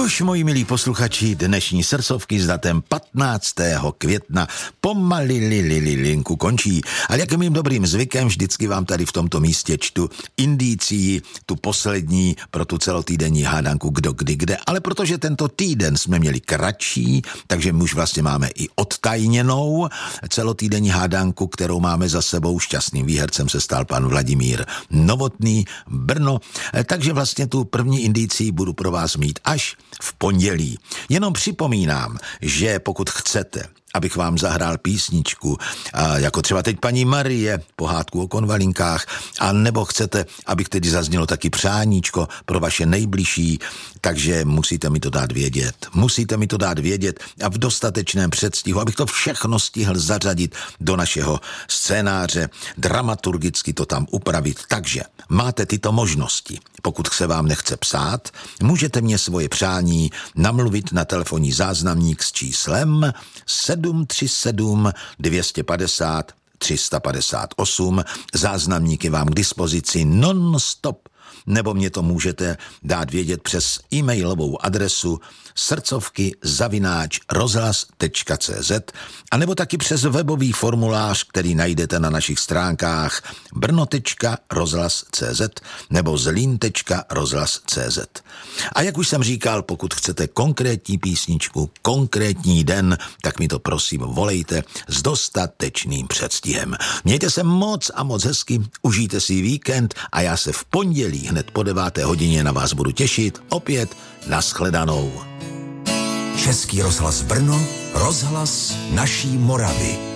Už, moji milí posluchači, dnešní srdcovky s datem 15. května pomalilinku končí. Ale jak je mým dobrým zvykem, vždycky vám tady v tomto místě čtu indicii, tu poslední pro tu celotýdenní hádanku kdo kdy kde. Ale protože tento týden jsme měli kratší, takže my už vlastně máme i odtajněnou celotýdenní hádanku, kterou máme za sebou. Šťastným výhercem se stal pan Vladimír Novotný, Brno. Takže vlastně tu první indicii budu pro vás mít až v pondělí. Jenom připomínám, že pokud chcete, abych vám zahrál písničku, jako třeba teď paní Marie, pohádku o konvalinkách, a nebo chcete, abych tedy zaznělo taky přáníčko pro vaše nejbližší, takže musíte mi to dát vědět. Musíte mi to dát vědět a v dostatečném předstihu, abych to všechno stihl zařadit do našeho scénáře, dramaturgicky to tam upravit. Takže máte tyto možnosti. Pokud se vám nechce psát, můžete mě svoje přání namluvit na telefonní záznamník s číslem 737 250 358. Záznamník je vám k dispozici non-stop, nebo mě to můžete dát vědět přes e-mailovou adresu srdcovky@rozhlas.cz a nebo taky přes webový formulář, který najdete na našich stránkách brno.rozhlas.cz nebo zlín.rozhlas.cz. A jak už jsem říkal, pokud chcete konkrétní písničku, konkrétní den, tak mi to prosím volejte s dostatečným předstihem. Mějte se moc a moc hezky, užijte si víkend a já se v pondělí hned po 9. hodině na vás budu těšit. Opět nashledanou. Český rozhlas Brno, rozhlas naší Moravy.